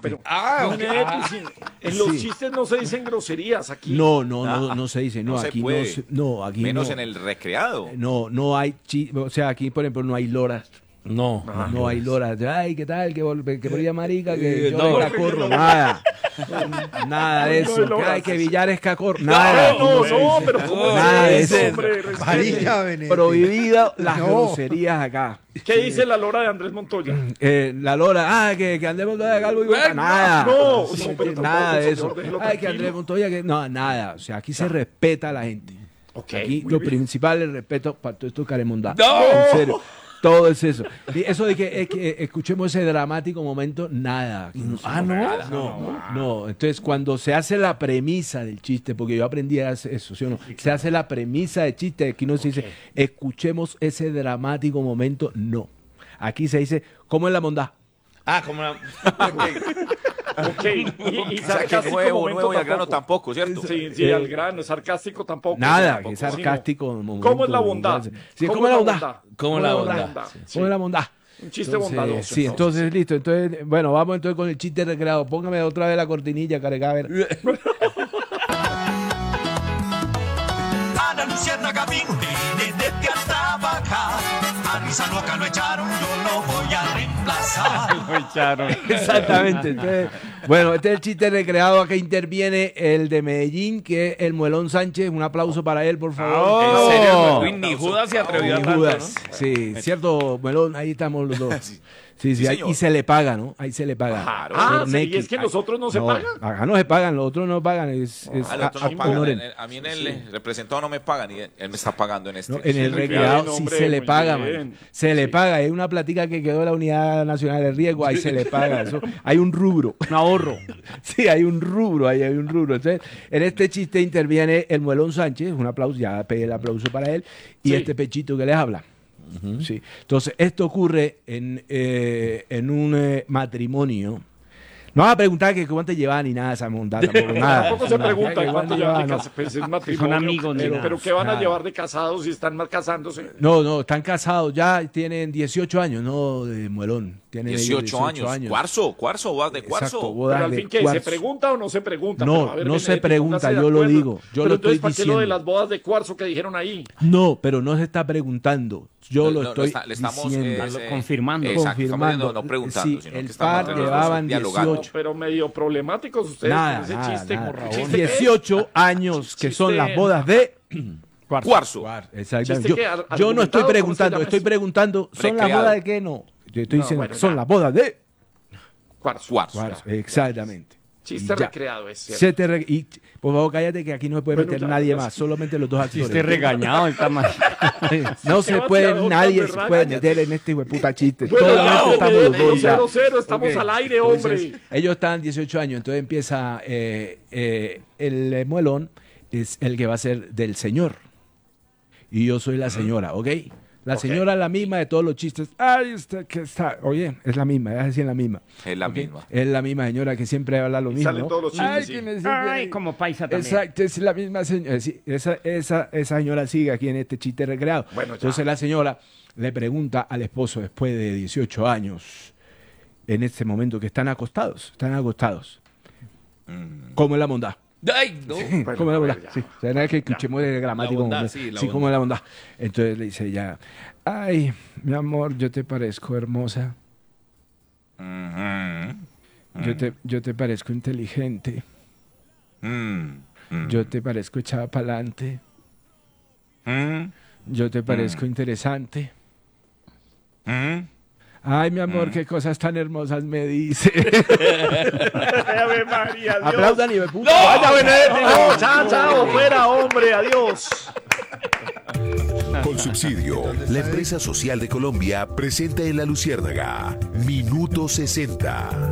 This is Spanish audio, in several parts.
pero ok. en los chistes no se dicen groserías aquí. No se dice, No se aquí puede. aquí Menos no. en el recreado. No hay o sea, aquí por ejemplo no hay loras. No. No hay loras. Ay, ¿qué tal? Que por ella marica, que yo no. de cacorro, nada. Nada de eso. no hay Ay, que Villares cacorro, No, nada. pero ¿cómo Nada de es eso. hombre? Respete. María Benedetti. Prohibido las groserías acá. ¿Qué dice la lora de Andrés Montoya? La Lora, que Andrés Montoya calvo y Bueno, nada. no, pero nada tampoco, de eso. señor, déjelo Ay, que tranquilo. Andrés Montoya, que no, nada. O sea, aquí se respeta a la gente. Ok, Aquí muy lo bien. principal es el respeto para todo esto caremondá. ¡No! En serio. Todo es eso. Y eso de que escuchemos ese dramático momento, nada. No. Entonces, cuando se hace la premisa del chiste, porque yo aprendí a hacer eso, ¿sí o no? Se hace la premisa del chiste, aquí no se dice, escuchemos ese dramático momento, no. Aquí se dice, ¿cómo es la bondad? Como la... Ok, y O sea, que sarcástico nuevo momento y al grano tampoco, ¿cierto? Sí, al grano, sarcástico tampoco. Nada, Tampoco, que es sí, no. sarcástico. ¿Cómo es la bondad? Sí, ¿cómo es la bondad? ¿Cómo la bondad? Sí. ¿Cómo es la bondad? Un chiste Entonces, bondadoso. Sí, entonces listo. Entonces, bueno, vamos entonces con el chiste recreado. Póngame otra vez la cortinilla, carega, a ver. A la luciérnaga vine desde a trabajar. A risa loca lo echaron, yo lo voy a reemplazar. Exactamente. Entonces, bueno, este es el chiste recreado. Acá interviene el de Medellín, que es el Muelón Sánchez. Un aplauso para él, por favor. En serio, ni Judas se atrevió a Ni tanto, Judas. ¿no? Sí, cierto, Muelón, ahí estamos los dos. Sí, Sí, ahí, señor. y se le paga, ¿no? Ahí se le paga. Claro. Ah, Por sí, y Nequi. es que los otros no se pagan. Acá no se pagan, los otros no pagan. Es Al otro no pagan. honoren. A mí en el representado no me pagan y él me está pagando en este. No, en el muy recreado bien, sí hombre, se le muy paga, bien. man. Se le paga. Hay una platica que quedó de la Unidad Nacional de Riesgo, ahí se le paga. Eso, hay un rubro. Un ahorro. Sí, hay un rubro, ahí hay un rubro. Entonces, en este chiste interviene el Muelón Sánchez, un aplauso, ya pegué el aplauso para él, y Sí. este pechito que les habla. Sí. Entonces, esto ocurre en un matrimonio. No vas a preguntar que cuánto llevan ni nada esa montada, tampoco nada. Tampoco se Nada. pregunta ¿Qué cuánto llevan de casados. Pues es matrimonio. amigos ni pero, nada. pero ¿qué van a Nada. llevar de casados si están mal casándose? No, están casados ya, tienen 18 años, no de Muelón. Tienen ellos 18 años. Cuarzo, bodas de cuarzo. Exacto, Pero bodas al de fin, ¿qué? ¿Se cuarzo. pregunta o no se pregunta? No, Pero, a ver, no se Benedetti, pregunta, póngase de yo lo acuerdo. digo, yo Pero lo entonces, estoy ¿para qué lo de diciendo. las bodas de cuarzo que dijeron ahí? No, pero no se está preguntando. Yo lo estoy le estamos diciendo. confirmando. Exacto, Confirmando. no preguntando, Sí, sino el que estamos par entre los llevaban dos dialogando. 18. Pero medio problemáticos ustedes Nada, con ese nada, chiste. nada. ¿Chiste qué? 18 años que son Chiste- las bodas de Cuarzo. Exactamente. ¿Chiste qué? Yo no estoy ¿Argumentado? preguntando, ¿Cómo se estoy llama preguntando, ¿son las Recreado. bodas de qué? No. Yo estoy No, diciendo bueno, que son ya. las bodas de Cuarzo. Cuarzo. Exactamente. Chiste Ya. recreado, es cierto. Se te y, por favor, cállate que aquí no se puede Bueno, meter ya, nadie ya. más, solamente los dos actores. Chiste regañado, está mal. No se Sebastián, puede, otra nadie vez, se puede cállate. meter en este hueputa chiste. Bueno, Solamente ya, estamos los Benedetti, dos ya. 0-0, estamos Ok. al aire, Entonces, hombre. ellos están 18 años, entonces empieza el muelón, es el que va a ser del señor. Y yo soy la señora, ¿ok? La señora es la misma de todos los chistes. Ay, usted que está. Oye, es la misma, es así en la misma. Es la ¿ok? misma. Es la misma señora que siempre habla lo mismo. salen ¿no? todos los chistes, Ay, sí. que me sigue Ay, ahí. como paisa también. Exacto, es la misma señora. Sí, esa señora sigue aquí en este chiste recreado. Bueno, ya. Entonces la señora le pregunta al esposo después de 18 años, en este momento que están acostados, ¿cómo es la bondad? Ay, no. Bueno, ¿Cómo es la a bondad? ver, ya. Sí, o sea, nada que escuchemos el gramático. bondad, como- sí, la sí, bondad. ¿cómo es la bondad? Entonces le dice ella, ay, mi amor, yo te parezco hermosa, yo te parezco inteligente, yo te parezco echada para adelante, yo te parezco interesante. Ay, mi amor, qué cosas tan hermosas me dice. Ave María, Dios. Aplaudan y me puta. ¡Vaya, Benedetti! ¡No! ¡Chao, chao! ¡Fuera, hombre! ¡Adiós! Con subsidio, la empresa social de Colombia presenta en La Luciérnaga Minuto 60.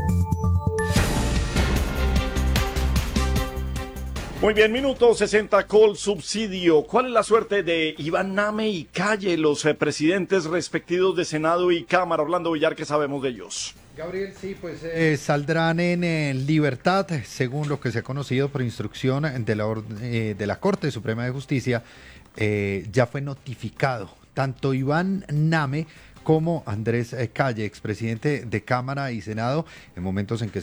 Muy bien, minuto 60 Col Subsidio. ¿Cuál es la suerte de Iván Name y Calle, los presidentes respectivos de Senado y Cámara? Orlando Villar, ¿qué sabemos de ellos? Gabriel, sí, pues saldrán en libertad, según lo que se ha conocido por instrucción de la Corte Suprema de Justicia. Ya fue notificado tanto Iván Name como Andrés Calle, expresidente de Cámara y Senado, en momentos en que